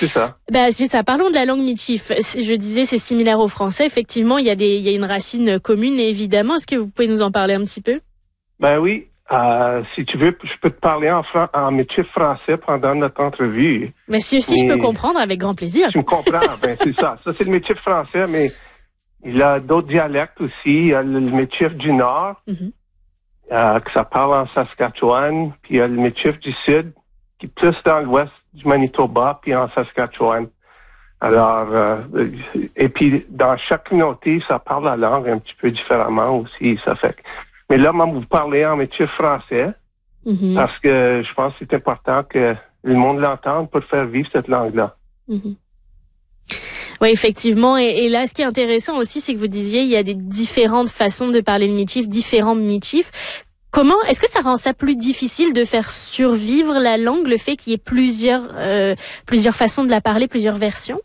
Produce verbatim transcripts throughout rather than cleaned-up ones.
c'est ça. Ben, c'est ça. Parlons de la langue michif. Je disais, c'est similaire au français. Effectivement, il y a des, il y a une racine commune, évidemment. Est-ce que vous pouvez nous en parler un petit peu? Ben oui. Euh, si tu veux, je peux te parler en, fran- en michif français pendant notre entrevue. Mais si aussi mais je peux comprendre, avec grand plaisir. Tu me comprends? Ben, c'est ça. Ça, c'est le michif français, mais il y a d'autres dialectes aussi. Il y a le michif du Nord, mm-hmm. euh, que ça parle en Saskatchewan, puis il y a le michif du Sud, qui est plus dans l'ouest du Manitoba, puis en Saskatchewan. Alors, euh, et puis dans chaque communauté, ça parle la langue un petit peu différemment aussi. Ça fait. Mais là, moi, vous parlez en michif français, mm-hmm. parce que je pense que c'est important que le monde l'entende pour faire vivre cette langue-là. Mm-hmm. Oui, effectivement. Et, et là, ce qui est intéressant aussi, c'est que vous disiez, il y a des différentes façons de parler le michif, différents michifs. Comment, est-ce que ça rend ça plus difficile de faire survivre la langue, le fait qu'il y ait plusieurs, euh, plusieurs façons de la parler, plusieurs versions?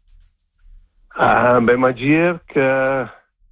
Euh, ben, moi, dire que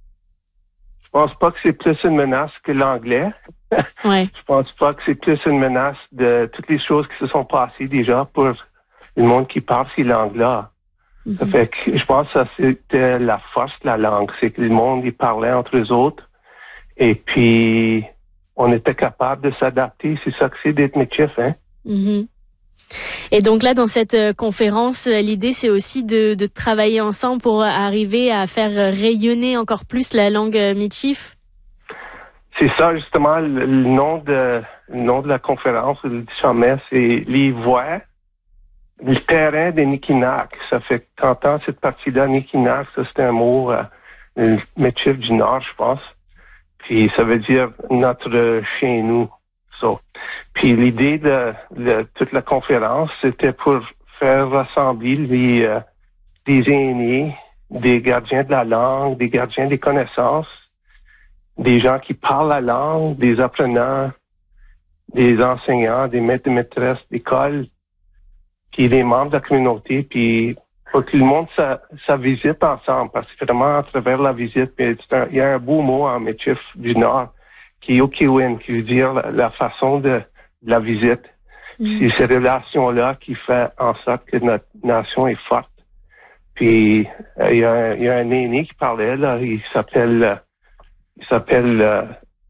je pense pas que c'est plus une menace que l'anglais. Ouais. Je pense pas que c'est plus une menace de toutes les choses qui se sont passées déjà pour le monde qui parle ces langues-là. Mm-hmm. Ça fait que je pense que ça, c'était la force de la langue. C'est que le monde, il parlait entre eux autres. Et puis, on était capable de s'adapter. C'est ça que c'est d'être michif, hein? Mm-hmm. Et donc là, dans cette euh, conférence, euh, l'idée, c'est aussi de, de travailler ensemble pour arriver à faire rayonner encore plus la langue euh, michif. C'est ça, justement, le, le nom de le nom de la conférence, le sommet, c'est les voix, le terrain des Nikinak. Ça fait que t'entends cette partie-là, Nikinak, ça c'est un mot euh, le michif du Nord, je pense. Puis ça veut dire notre chez nous. So. Puis l'idée de, de toute la conférence, c'était pour faire rassembler les, euh, des aînés, des gardiens de la langue, des gardiens des connaissances, des gens qui parlent la langue, des apprenants, des enseignants, des maîtres et maîtresses d'école, puis des membres de la communauté, puis pour que le monde ça, ça visite ensemble, parce que vraiment à travers la visite, il y a un beau mot en michif du Nord qui est Okiwin, qui veut dire la, la façon de, de la visite. Mm. C'est ces relations-là qui fait en sorte que notre nation est forte. Puis il euh, y, a un, y a un aîné qui parlait là, il s'appelle, euh, il s'appelle, euh,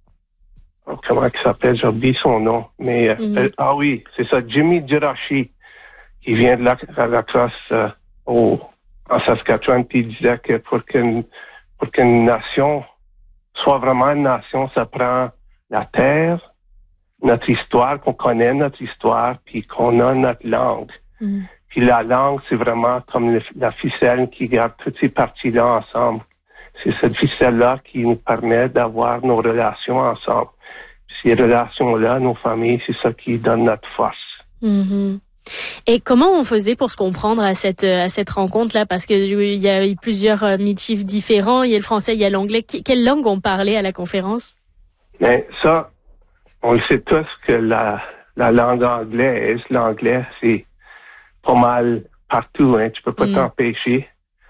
comment il s'appelle, j'ai oublié son nom, mais euh, mm. euh, ah oui, c'est ça, Jimmy Jirachi, qui vient de la, la classe euh, au en Saskatchewan, puis il disait que pour qu'une pour qu'une nation soit vraiment une nation, ça prend la terre, notre histoire, qu'on connaît notre histoire, puis qu'on a notre langue. Mm. Puis la langue, c'est vraiment comme le, la ficelle qui garde toutes ces parties-là ensemble. C'est cette ficelle-là qui nous permet d'avoir nos relations ensemble. Puis ces relations-là, nos familles, c'est ça qui donne notre force. Mm-hmm. Et comment on faisait pour se comprendre à cette à cette rencontre-là? Parce que il y a eu plusieurs euh, michifs différents. Il y a le français, il y a l'anglais. Quelle langue on parlait à la conférence? Ben ça, on le sait tous que la la langue anglaise, l'anglais, c'est pas mal partout. Hein, tu peux pas mm. t'empêcher.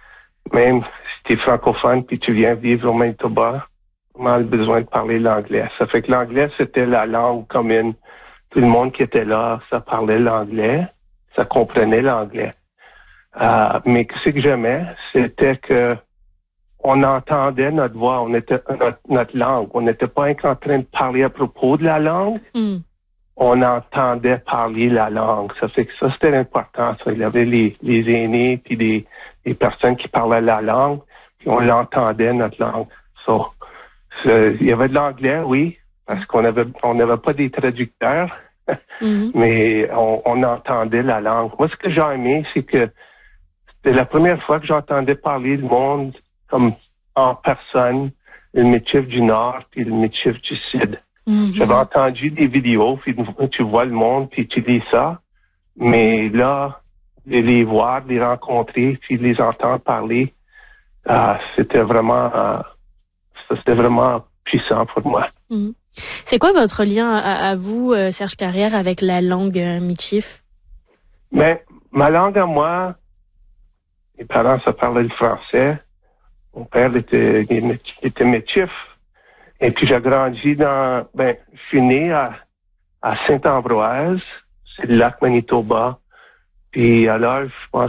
Même si tu es francophone puis tu viens vivre au Manitoba, pas mal besoin de parler l'anglais. Ça fait que l'anglais c'était la langue commune. Tout le monde qui était là, ça parlait l'anglais, ça comprenait l'anglais. Euh, mais ce que j'aimais, c'était que on entendait notre voix, on était notre, notre langue. On n'était pas en train de parler à propos de la langue. Mm. On entendait parler la langue. Ça fait que ça, c'était important. Ça. Il y avait les, les aînés puis les, les personnes qui parlaient la langue, puis on l'entendait, notre langue. So, il y avait de l'anglais, oui, parce qu'on avait on n'avait pas des traducteurs, mm-hmm. mais on, on entendait la langue. Moi, ce que j'ai aimé, c'est que c'était la première fois que j'entendais parler le monde comme en personne, le michif du Nord puis le michif du Sud. Mm-hmm. J'avais entendu des vidéos, puis tu vois le monde, puis tu lis ça, mais là, de les voir, de les rencontrer, puis de les entendre parler, euh, c'était vraiment, euh, c'était vraiment puissant pour moi. Mm-hmm. C'est quoi votre lien à, à vous, euh, Serge Carrière, avec la langue euh, michif? Ben, ma langue à moi, mes parents, ça parlait le français. Mon père était, était michif. Et puis j'ai grandi dans, ben, je suis né à, à Saint-Ambroise, c'est le lac Manitoba. Puis alors, je pense